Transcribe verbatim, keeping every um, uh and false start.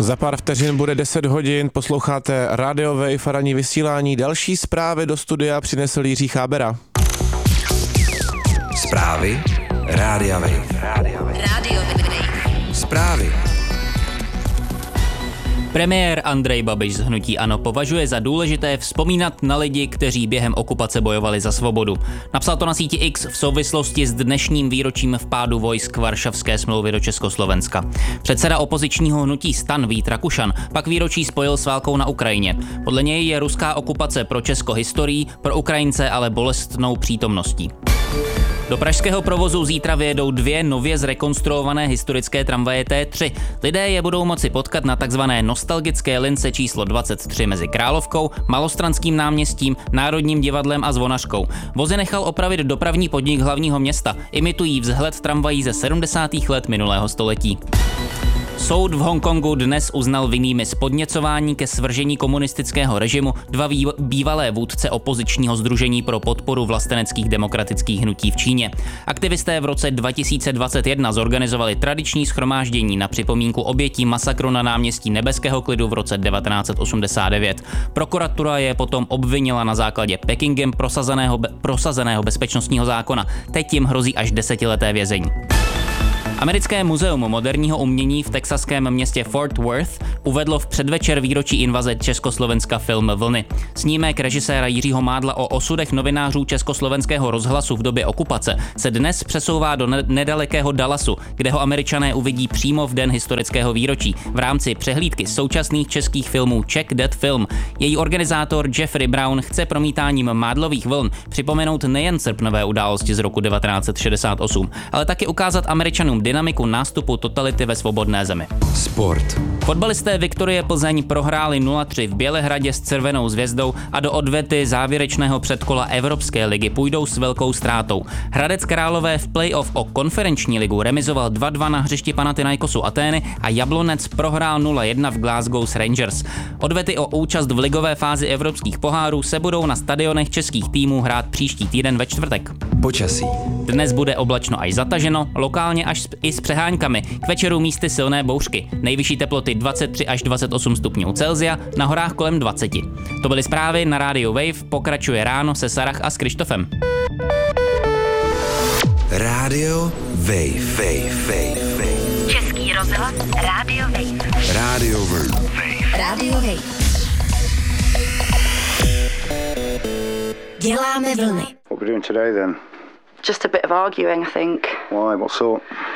Za pár vteřin bude deset hodin, posloucháte Radio Wave a ranní vysílání. Další zprávy do studia přinesl Jiří Chábera. Zprávy Rádia Wave. Radio Wave. Zprávy. Premiér Andrej Babiš z hnutí ANO považuje za důležité vzpomínat na lidi, kteří během okupace bojovali za svobodu. Napsal to na síti X v souvislosti s dnešním výročím vpádu vojsk Varšavské smlouvy do Československa. Předseda opozičního hnutí STAN Vít Rakušan pak výročí spojil s válkou na Ukrajině. Podle něj je ruská okupace pro Česko historií, pro Ukrajince ale bolestnou přítomností. Do pražského provozu zítra vyjedou dvě nově zrekonstruované historické tramvaje T tři. Lidé je budou moci potkat na takzvané nostalgické lince číslo dvacet tři mezi Královkou, Malostranským náměstím, Národním divadlem a Zvonařkou. Vozy nechal opravit dopravní podnik hlavního města. Imitují vzhled tramvají ze sedmdesátých let minulého století. Soud v Hongkongu dnes uznal vinnými z podněcování ke svržení komunistického režimu dva bývalé vůdce opozičního sdružení pro podporu vlasteneckých demokratických hnutí v Číně. Aktivisté v roce dva tisíce dvacet jedna zorganizovali tradiční shromáždění na připomínku obětí masakru na náměstí Nebeského klidu v roce devatenáct set osmdesát devět. Prokuratura je potom obvinila na základě Pekingem prosazeného, be- prosazeného bezpečnostního zákona. Teď jim hrozí až desetileté vězení. Americké muzeum moderního umění v texaském městě Fort Worth uvedlo v předvečer výročí invaze Československa film Vlny. Snímek režiséra Jiřího Mádla o osudech novinářů Československého rozhlasu v době okupace se dnes přesouvá do nedalekého Dallasu, kde ho Američané uvidí přímo v den historického výročí v rámci přehlídky současných českých filmů Check That Film. Její organizátor Jeffrey Brown chce promítáním Mádlových vln připomenout nejen srpnové události z roku devatenáct set šedesát osm, ale taky ukázat Američanům dynamiku nástupu totality ve svobodné zemi. Sport. Fotbalisté Viktorie Plzeň prohráli nula tři v Bělehradě s Červenou hvězdou a do odvety závěrečného předkola Evropské ligy půjdou s velkou ztrátou. Hradec Králové v playoff o konferenční ligu remizoval dva dva na hřišti Panathinaikosu Atény a Jablonec prohrál nula jedna v Glasgow s Rangers. Odvety o účast v ligové fázi evropských pohárů se budou na stadionech českých týmů hrát příští týden ve čtvrtek. Počasí. Dnes bude oblačno až zataženo, lokálně až i s přehánkami. K večeru místy silné bouřky. Nejvyšší teploty dvacet tři až dvacet osm stupňů Celsia, na horách kolem dvacet. To byly zprávy na rádiu Wave, pokračuje ráno se Sarah a s Krištofem. Rádio Wave, Wave, Wave, Wave. Český rozhlas Rádio Wave. Rádio Wave. Rádio Wave. Děláme vlny. What are we doing today then? Just a bit of arguing, I think. Why? What sort?